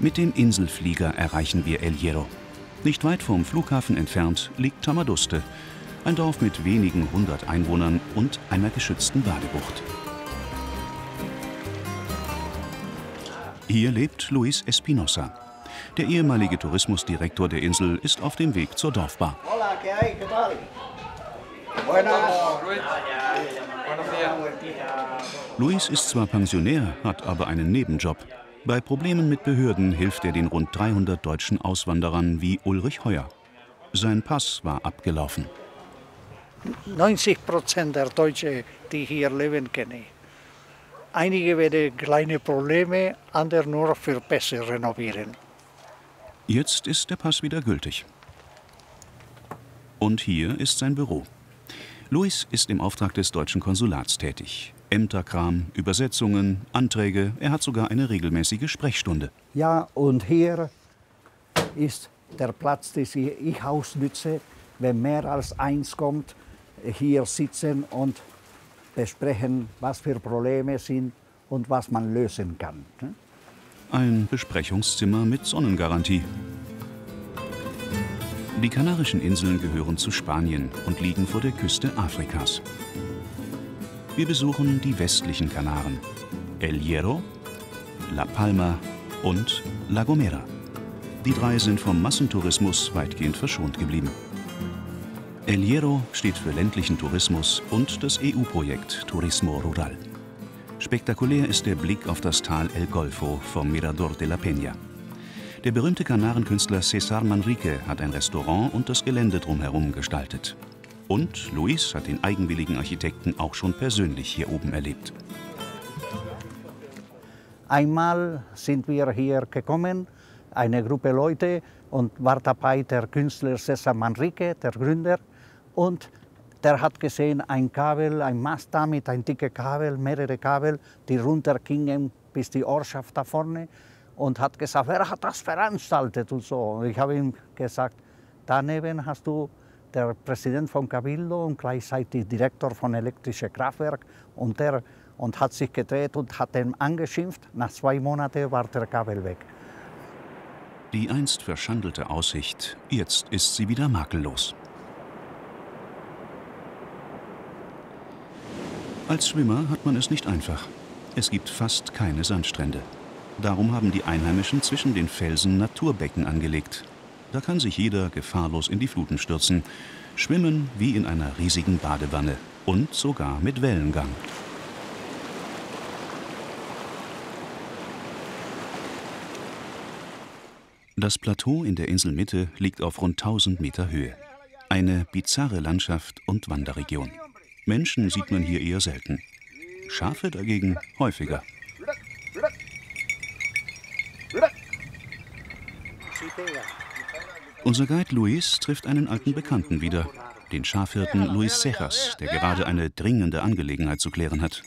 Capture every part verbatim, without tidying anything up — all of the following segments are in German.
Mit dem Inselflieger erreichen wir El Hierro. Nicht weit vom Flughafen entfernt liegt Tamaduste, ein Dorf mit wenigen hundert Einwohnern und einer geschützten Badebucht. Hier lebt Luis Espinosa. Der ehemalige Tourismusdirektor der Insel ist auf dem Weg zur Dorfbar. Luis ist zwar Pensionär, hat aber einen Nebenjob. Bei Problemen mit Behörden hilft er den rund dreihundert deutschen Auswanderern wie Ulrich Heuer. Sein Pass war abgelaufen. neunzig Prozent der Deutschen, die hier leben, kenne ich. Einige werden kleine Probleme, andere nur für besser renovieren. Jetzt ist der Pass wieder gültig. Und hier ist sein Büro. Luis ist im Auftrag des deutschen Konsulats tätig. Ämterkram, Übersetzungen, Anträge, er hat sogar eine regelmäßige Sprechstunde. Ja, und hier ist der Platz, den ich ausnütze, wenn mehr als eins kommt, hier sitzen und besprechen, was für Probleme sind und was man lösen kann. Ein Besprechungszimmer mit Sonnengarantie. Die Kanarischen Inseln gehören zu Spanien und liegen vor der Küste Afrikas. Wir besuchen die westlichen Kanaren, El Hierro, La Palma und La Gomera. Die drei sind vom Massentourismus weitgehend verschont geblieben. El Hierro steht für ländlichen Tourismus und das E U-Projekt Turismo Rural. Spektakulär ist der Blick auf das Tal El Golfo vom Mirador de la Peña. Der berühmte Kanarenkünstler César Manrique hat ein Restaurant und das Gelände drumherum gestaltet. Und Luis hat den eigenwilligen Architekten auch schon persönlich hier oben erlebt. Einmal sind wir hier gekommen, eine Gruppe Leute, und war dabei der Künstler César Manrique, der Gründer. Und der hat gesehen, ein Kabel, ein Mast da mit einem dicken Kabel, mehrere Kabel, die runtergingen bis die Ortschaft da vorne. Und hat gesagt, wer hat das veranstaltet und so. Und ich habe ihm gesagt, daneben hast du der Präsident von Cabildo und gleichzeitig Direktor von elektrischen Kraftwerk. Und der und hat sich gedreht und hat ihn angeschimpft. Nach zwei Monaten war der Kabel weg. Die einst verschandelte Aussicht, jetzt ist sie wieder makellos. Als Schwimmer hat man es nicht einfach. Es gibt fast keine Sandstrände. Darum haben die Einheimischen zwischen den Felsen Naturbecken angelegt. Da kann sich jeder gefahrlos in die Fluten stürzen, schwimmen wie in einer riesigen Badewanne und sogar mit Wellengang. Das Plateau in der Inselmitte liegt auf rund tausend Meter Höhe. Eine bizarre Landschaft und Wanderregion. Menschen sieht man hier eher selten. Schafe dagegen häufiger. Unser Guide Luis trifft einen alten Bekannten wieder, den Schafhirten Luis Cejas, der gerade eine dringende Angelegenheit zu klären hat.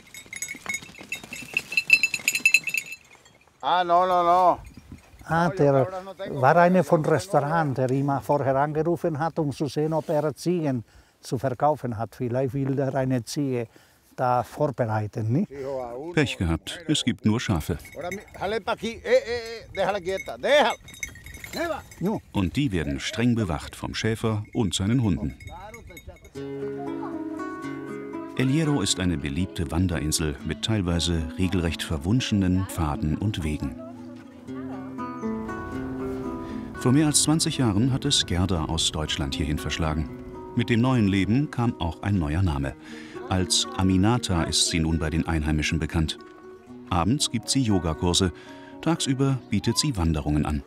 Ah, no, no, no. Ah, der war einer vom Restaurant, der ihn vorher angerufen hat, um zu sehen, ob er Ziegen zu verkaufen hat. Vielleicht will er eine Ziege da vorbereiten. Nicht? Pech gehabt, es gibt nur Schafe. Und die werden streng bewacht vom Schäfer und seinen Hunden. El Hierro ist eine beliebte Wanderinsel mit teilweise regelrecht verwunschenen Pfaden und Wegen. Vor mehr als zwanzig Jahren hat es Gerda aus Deutschland hierhin verschlagen. Mit dem neuen Leben kam auch ein neuer Name. Als Aminata ist sie nun bei den Einheimischen bekannt. Abends gibt sie Yogakurse, tagsüber bietet sie Wanderungen an.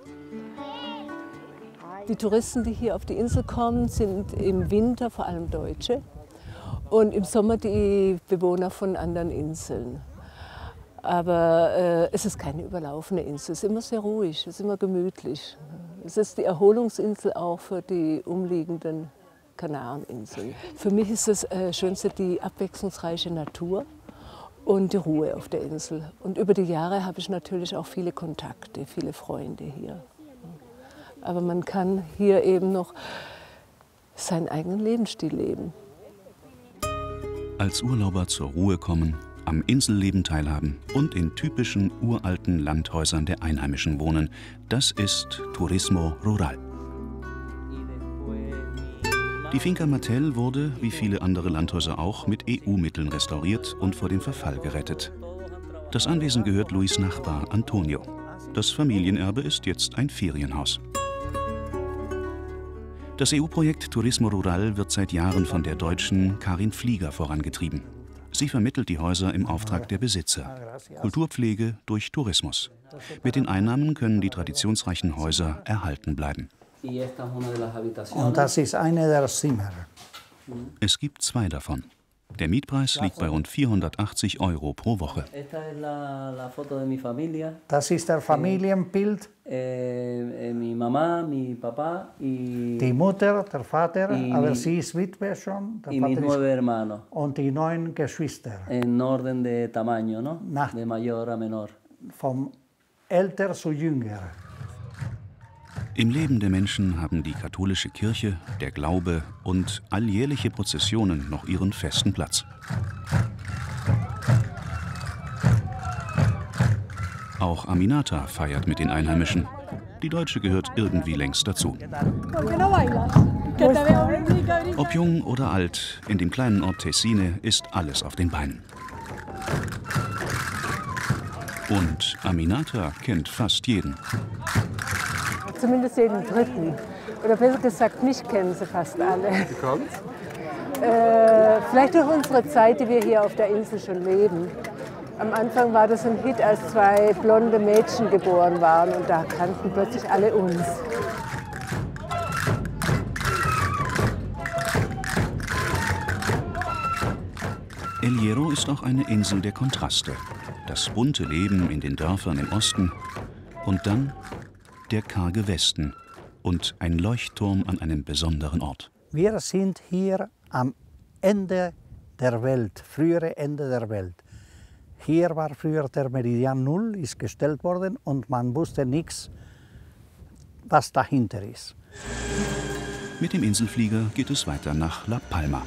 Die Touristen, die hier auf die Insel kommen, sind im Winter vor allem Deutsche und im Sommer die Bewohner von anderen Inseln. Aber äh, es ist keine überlaufene Insel, es ist immer sehr ruhig, es ist immer gemütlich. Es ist die Erholungsinsel auch für die umliegenden Kanareninseln. Für mich ist das äh, Schönste die abwechslungsreiche Natur und die Ruhe auf der Insel. Und über die Jahre habe ich natürlich auch viele Kontakte, viele Freunde hier. Aber man kann hier eben noch seinen eigenen Lebensstil leben. Als Urlauber zur Ruhe kommen, am Inselleben teilhaben und in typischen uralten Landhäusern der Einheimischen wohnen. Das ist Turismo Rural. Die Finca Mattel wurde, wie viele andere Landhäuser auch, mit E U-Mitteln restauriert und vor dem Verfall gerettet. Das Anwesen gehört Luis' Nachbar Antonio. Das Familienerbe ist jetzt ein Ferienhaus. Das E U-Projekt Turismo Rural wird seit Jahren von der Deutschen Karin Flieger vorangetrieben. Sie vermittelt die Häuser im Auftrag der Besitzer. Kulturpflege durch Tourismus. Mit den Einnahmen können die traditionsreichen Häuser erhalten bleiben. Und das ist eine der Zimmer. Es gibt zwei davon. Der Mietpreis liegt bei rund vierhundertachtzig Euro pro Woche. Das ist der Familienbild. Die Mutter, der Vater, aber sie ist Witwe schon. Der Vater ist, und die neun Geschwister. Nach, vom Älter zu Jünger. Im Leben der Menschen haben die katholische Kirche, der Glaube und alljährliche Prozessionen noch ihren festen Platz. Auch Aminata feiert mit den Einheimischen. Die Deutsche gehört irgendwie längst dazu. Ob jung oder alt, in dem kleinen Ort Tessine ist alles auf den Beinen. Und Aminata kennt fast jeden. Zumindest jeden Dritten. Oder besser gesagt, mich kennen sie fast alle. Wie kommt's? Äh, vielleicht durch unsere Zeit, die wir hier auf der Insel schon leben. Am Anfang war das ein Hit, als zwei blonde Mädchen geboren waren. Und da kannten plötzlich alle uns. El Hierro ist auch eine Insel der Kontraste. Das bunte Leben in den Dörfern im Osten und dann der karge Westen und ein Leuchtturm an einem besonderen Ort. Wir sind hier am Ende der Welt, frühere Ende der Welt. Hier war früher der Meridian Null, ist gestellt worden und man wusste nichts, was dahinter ist. Mit dem Inselflieger geht es weiter nach La Palma.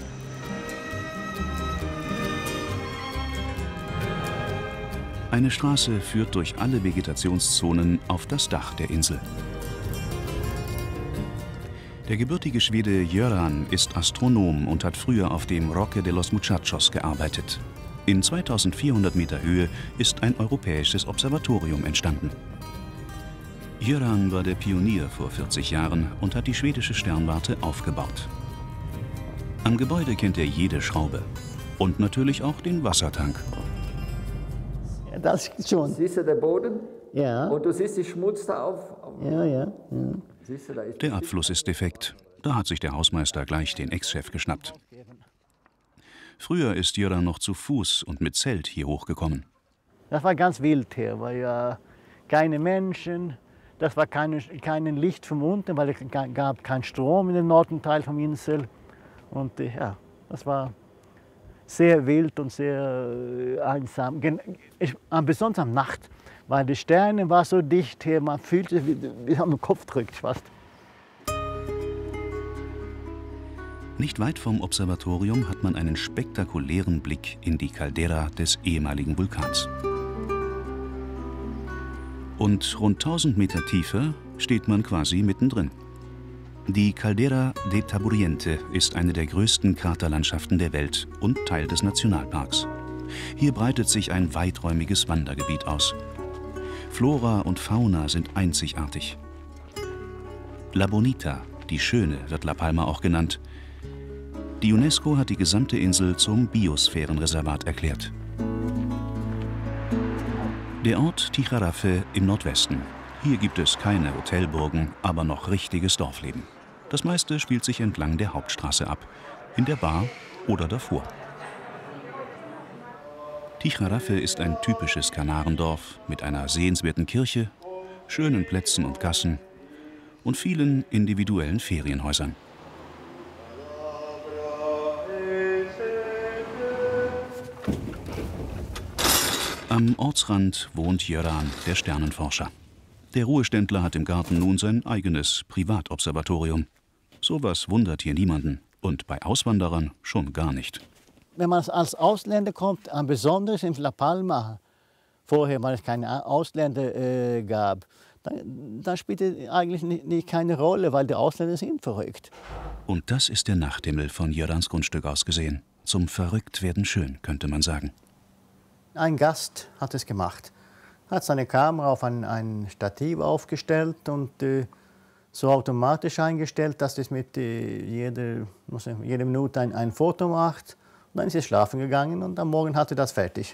Eine Straße führt durch alle Vegetationszonen auf das Dach der Insel. Der gebürtige Schwede Göran ist Astronom und hat früher auf dem Roque de los Muchachos gearbeitet. In zweitausendvierhundert Meter Höhe ist ein europäisches Observatorium entstanden. Göran war der Pionier vor vierzig Jahren und hat die schwedische Sternwarte aufgebaut. Am Gebäude kennt er jede Schraube und natürlich auch den Wassertank. Das schon. Siehst du den Boden? Ja. Und du siehst die Schmutz da auf? Ja, ja. ja. Siehst du, da ist Der Abfluss ist defekt. Da hat sich der Hausmeister gleich den Ex-Chef geschnappt. Früher ist Göran noch zu Fuß und mit Zelt hier hochgekommen. Das war ganz wild hier, weil ja keine Menschen, das war keine, kein Licht von unten, weil es gab keinen Strom in dem Nordteil vom Insel. Und ja, das war sehr wild und sehr einsam. Ich, besonders am Nacht, weil die Sterne waren so dicht hier, man fühlte, wie, wie am Kopf drückt fast. Nicht weit vom Observatorium hat man einen spektakulären Blick in die Caldera des ehemaligen Vulkans. Und rund tausend Meter tiefer steht man quasi mittendrin. Die Caldera de Taburiente ist eine der größten Kraterlandschaften der Welt und Teil des Nationalparks. Hier breitet sich ein weiträumiges Wandergebiet aus. Flora und Fauna sind einzigartig. La Bonita, die Schöne, wird La Palma auch genannt. Die UNESCO hat die gesamte Insel zum Biosphärenreservat erklärt. Der Ort Tijarafe im Nordwesten. Hier gibt es keine Hotelburgen, aber noch richtiges Dorfleben. Das meiste spielt sich entlang der Hauptstraße ab, in der Bar oder davor. Tijarafe ist ein typisches Kanarendorf mit einer sehenswerten Kirche, schönen Plätzen und Gassen und vielen individuellen Ferienhäusern. Am Ortsrand wohnt Göran, der Sternenforscher. Der Ruheständler hat im Garten nun sein eigenes Privatobservatorium. Sowas wundert hier niemanden und bei Auswanderern schon gar nicht. wenn man als Ausländer kommt, besonders in La Palma, vorher, weil es keine Ausländer äh, gab, dann, dann spielt es eigentlich nicht, nicht keine Rolle, weil die Ausländer sind verrückt. Und das ist der Nachthimmel von Jörans Grundstück aus gesehen. Zum Verrücktwerden schön, könnte man sagen. Ein Gast hat es gemacht. Hat seine Kamera auf ein, ein Stativ aufgestellt und äh, so automatisch eingestellt, dass es mit äh, jeder, muss ich, jede Minute ein, ein Foto macht. Und dann ist er schlafen gegangen und am Morgen hatte das fertig.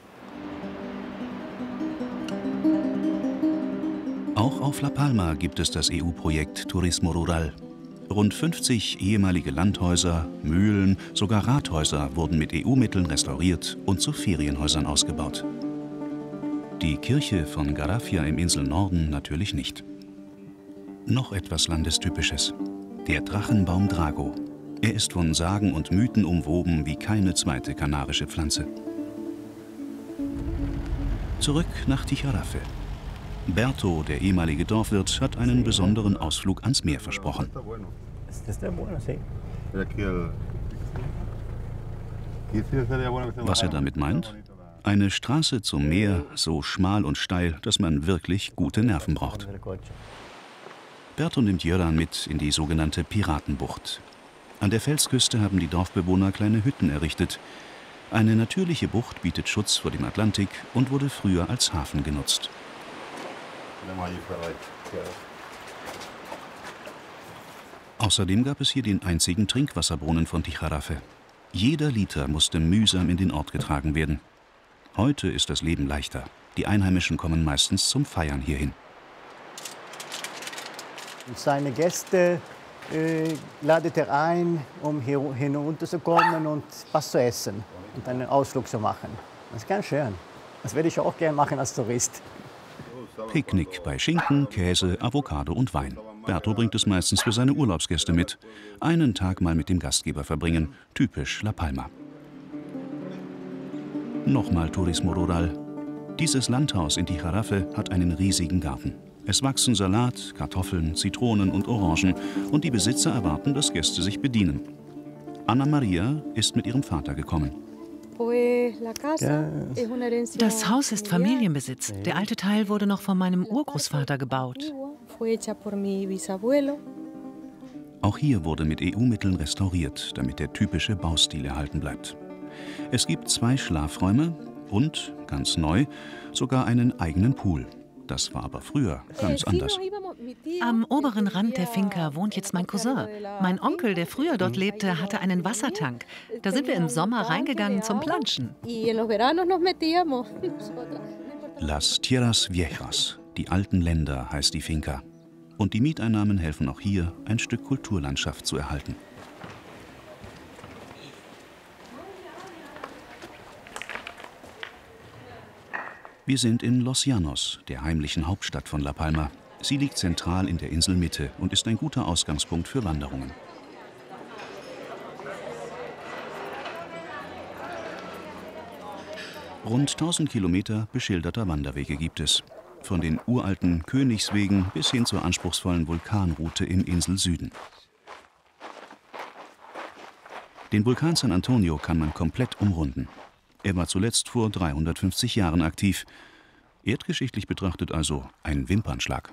Auch auf La Palma gibt es das E U-Projekt Turismo Rural. Rund fünfzig ehemalige Landhäuser, Mühlen, sogar Rathäuser wurden mit E U-Mitteln restauriert und zu Ferienhäusern ausgebaut. Die Kirche von Garafia im Inselnorden natürlich nicht. Noch etwas Landestypisches: der Drachenbaum Drago. Er ist von Sagen und Mythen umwoben wie keine zweite kanarische Pflanze. Zurück nach Tijaraffe. Berto, der ehemalige Dorfwirt, hat einen besonderen Ausflug ans Meer versprochen. Was er damit meint? Eine Straße zum Meer, so schmal und steil, dass man wirklich gute Nerven braucht. Berto nimmt Jöran mit in die sogenannte Piratenbucht. An der Felsküste haben die Dorfbewohner kleine Hütten errichtet. Eine natürliche Bucht bietet Schutz vor dem Atlantik und wurde früher als Hafen genutzt. Außerdem gab es hier den einzigen Trinkwasserbrunnen von Tijaraffe. Jeder Liter musste mühsam in den Ort getragen werden. Heute ist das Leben leichter. Die Einheimischen kommen meistens zum Feiern hierhin. Seine Gäste äh, ladet er ein, um hier hinunterzukommen und was zu essen und einen Ausflug zu machen. Das ist ganz schön. Das werde ich auch gerne machen als Tourist. Picknick bei Schinken, Käse, Avocado und Wein. Berto bringt es meistens für seine Urlaubsgäste mit. Einen Tag mal mit dem Gastgeber verbringen, typisch La Palma. Nochmal Turismo Rural. Dieses Landhaus in Tijaraffe hat einen riesigen Garten. Es wachsen Salat, Kartoffeln, Zitronen und Orangen und die Besitzer erwarten, dass Gäste sich bedienen. Anna Maria ist mit ihrem Vater gekommen. Das Haus ist Familienbesitz. Der alte Teil wurde noch von meinem Urgroßvater gebaut. Auch hier wurde mit E U-Mitteln restauriert, damit der typische Baustil erhalten bleibt. Es gibt zwei Schlafräume und, ganz neu, sogar einen eigenen Pool. Das war aber früher ganz anders. Am oberen Rand der Finca wohnt jetzt mein Cousin. Mein Onkel, der früher dort lebte, hatte einen Wassertank. Da sind wir im Sommer reingegangen zum Planschen. Las Tierras Viejas, die alten Länder, heißt die Finca. Und die Mieteinnahmen helfen auch hier, ein Stück Kulturlandschaft zu erhalten. Wir sind in Los Llanos, der heimlichen Hauptstadt von La Palma. Sie liegt zentral in der Inselmitte und ist ein guter Ausgangspunkt für Wanderungen. Rund tausend Kilometer beschilderter Wanderwege gibt es. Von den uralten Königswegen bis hin zur anspruchsvollen Vulkanroute im Inselsüden. Den Vulkan San Antonio kann man komplett umrunden. Er war zuletzt vor dreihundertfünfzig Jahren aktiv. Erdgeschichtlich betrachtet also ein Wimpernschlag.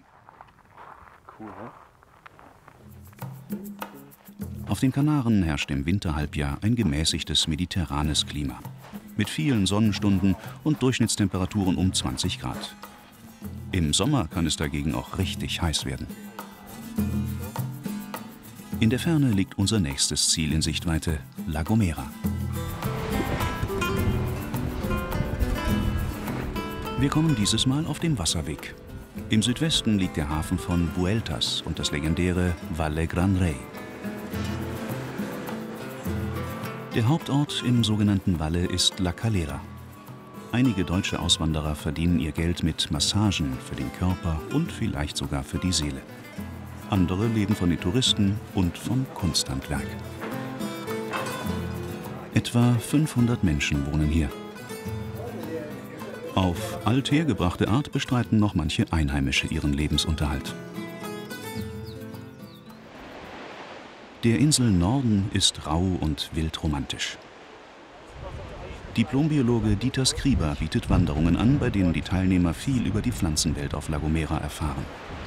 Auf den Kanaren herrscht im Winterhalbjahr ein gemäßigtes mediterranes Klima. Mit vielen Sonnenstunden und Durchschnittstemperaturen um zwanzig Grad. Im Sommer kann es dagegen auch richtig heiß werden. In der Ferne liegt unser nächstes Ziel in Sichtweite, La Gomera. Wir kommen dieses Mal auf dem Wasserweg. Im Südwesten liegt der Hafen von Vueltas und das legendäre Valle Gran Rey. Der Hauptort im sogenannten Valle ist La Calera. Einige deutsche Auswanderer verdienen ihr Geld mit Massagen für den Körper und vielleicht sogar für die Seele. Andere leben von den Touristen und vom Kunsthandwerk. Etwa fünfhundert Menschen wohnen hier. Auf althergebrachte Art bestreiten noch manche Einheimische ihren Lebensunterhalt. Der Inselnorden ist rau und wildromantisch. Diplombiologe Dieter Skriber bietet Wanderungen an, bei denen die Teilnehmer viel über die Pflanzenwelt auf La Gomera erfahren.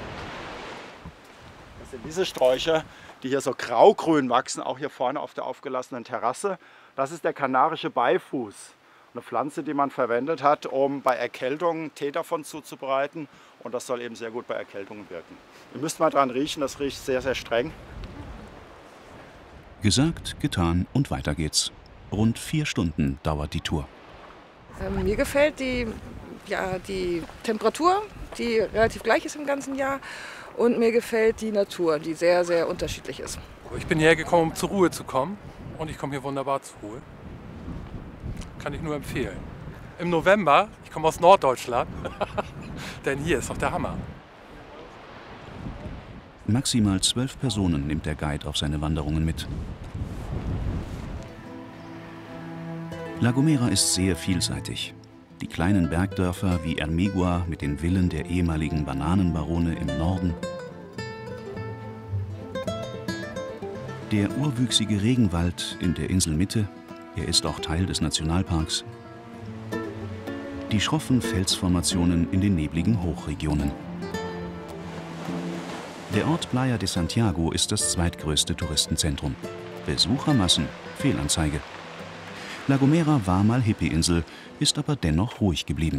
Das sind diese Sträucher, die hier so graugrün wachsen, auch hier vorne auf der aufgelassenen Terrasse. Das ist der kanarische Beifuß, eine Pflanze, die man verwendet hat, um bei Erkältungen Tee davon zuzubereiten. Und das soll eben sehr gut bei Erkältungen wirken. Ihr müsst mal dran riechen, das riecht sehr, sehr streng. Gesagt, getan und weiter geht's. Rund vier Stunden dauert die Tour. Ähm, mir gefällt die, ja, die Temperatur, die relativ gleich ist im ganzen Jahr. Und mir gefällt die Natur, die sehr, sehr unterschiedlich ist. Ich bin hierher gekommen, um zur Ruhe zu kommen. Und ich komme hier wunderbar zur Ruhe. Kann ich nur empfehlen. Im November, ich komme aus Norddeutschland, denn hier ist doch der Hammer. Maximal zwölf Personen nimmt der Guide auf seine Wanderungen mit. La Gomera ist sehr vielseitig. Die kleinen Bergdörfer wie Ermigua mit den Villen der ehemaligen Bananenbarone im Norden, der urwüchsige Regenwald in der Inselmitte, er ist auch Teil des Nationalparks, die schroffen Felsformationen in den nebligen Hochregionen. Der Ort Playa de Santiago ist das zweitgrößte Touristenzentrum. Besuchermassen, Fehlanzeige. La Gomera war mal Hippie-Insel, ist aber dennoch ruhig geblieben.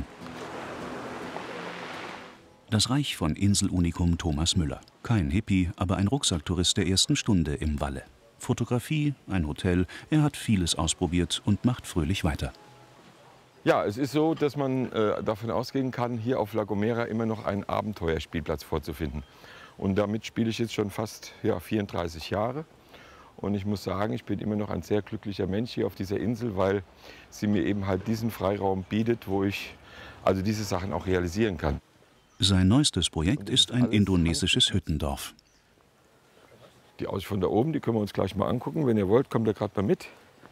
Das Reich von Inselunikum Thomas Müller. Kein Hippie, aber ein Rucksacktourist der ersten Stunde im Valle. Fotografie, ein Hotel, er hat vieles ausprobiert und macht fröhlich weiter. Ja, es ist so, dass man äh, davon ausgehen kann, hier auf La Gomera immer noch einen Abenteuerspielplatz vorzufinden. Und damit spiele ich jetzt schon fast ja, vierunddreißig Jahre. Und ich muss sagen, ich bin immer noch ein sehr glücklicher Mensch hier auf dieser Insel, weil sie mir eben halt diesen Freiraum bietet, wo ich also diese Sachen auch realisieren kann. Sein neuestes Projekt ist ein indonesisches Hüttendorf. Die Aussicht von da oben, die können wir uns gleich mal angucken. Wenn ihr wollt, kommt ihr gerade mal mit.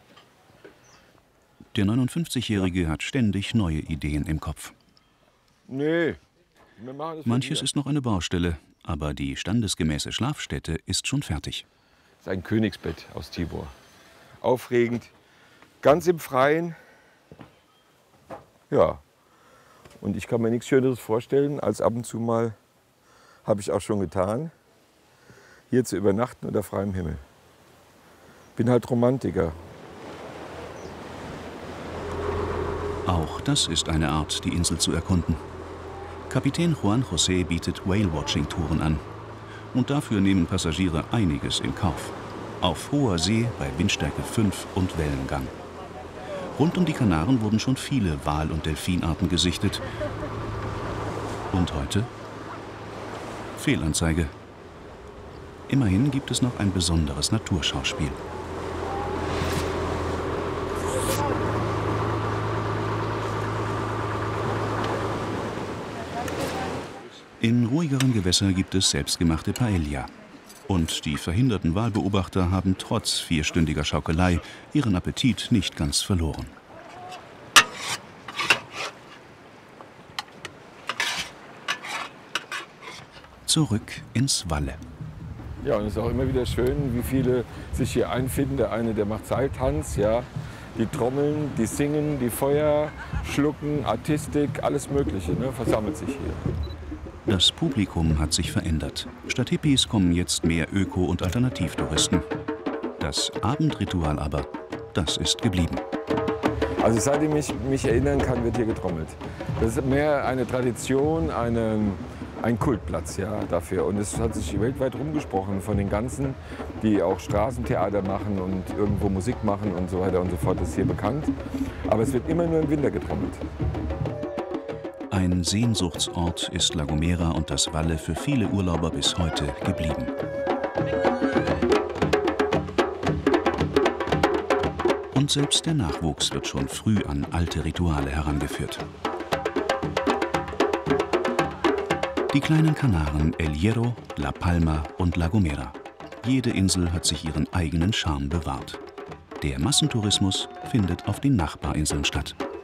Der neunundfünfzigjährige hat ständig neue Ideen im Kopf. Nee, wir machen das. Manches ist noch eine Baustelle, aber die standesgemäße Schlafstätte ist schon fertig. Das ist ein Königsbett aus Tibor. Aufregend, ganz im Freien. Ja, und ich kann mir nichts Schöneres vorstellen, als ab und zu mal, habe ich auch schon getan, hier zu übernachten unter freiem Himmel. Bin halt Romantiker. Auch das ist eine Art, die Insel zu erkunden. Kapitän Juan José bietet Whale-Watching-Touren an. Und dafür nehmen Passagiere einiges in Kauf. Auf hoher See bei Windstärke fünf und Wellengang. Rund um die Kanaren wurden schon viele Wal- und Delfinarten gesichtet. Und heute? Fehlanzeige. Immerhin gibt es noch ein besonderes Naturschauspiel. In ruhigeren Gewässern gibt es selbstgemachte Paella. Und die verhinderten Walbeobachter haben trotz vierstündiger Schaukelei ihren Appetit nicht ganz verloren. Zurück ins Valle. Ja, und es ist auch immer wieder schön, wie viele sich hier einfinden. Der eine, der macht Seiltanz, ja. Die trommeln, die singen, die Feuer schlucken, Artistik, alles Mögliche, ne, versammelt sich hier. Das Publikum hat sich verändert. Statt Hippies kommen jetzt mehr Öko- und Alternativtouristen. Das Abendritual aber, das ist geblieben. Also seitdem ich mich erinnern kann, wird hier getrommelt. Das ist mehr eine Tradition, eine, ein Kultplatz ja, dafür. Und es hat sich weltweit rumgesprochen von den ganzen, die auch Straßentheater machen und irgendwo Musik machen und so weiter und so fort. Das ist hier bekannt. Aber es wird immer nur im Winter getrommelt. Ein Sehnsuchtsort ist La Gomera und das Valle für viele Urlauber bis heute geblieben. Und selbst der Nachwuchs wird schon früh an alte Rituale herangeführt. Die kleinen Kanaren El Hierro, La Palma und La Gomera. Jede Insel hat sich ihren eigenen Charme bewahrt. Der Massentourismus findet auf den Nachbarinseln statt.